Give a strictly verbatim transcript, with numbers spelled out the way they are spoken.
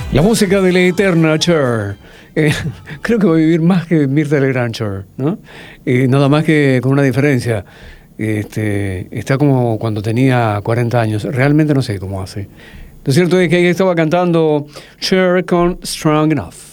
La música de la eterna Cher. Eh, creo que voy a vivir más que Mirtha Legrand Cher, ¿no? Eh, nada más que con una diferencia. Este, está como cuando tenía cuarenta años. Realmente no sé cómo hace. Lo cierto es que ahí estaba cantando Cher con Strong Enough.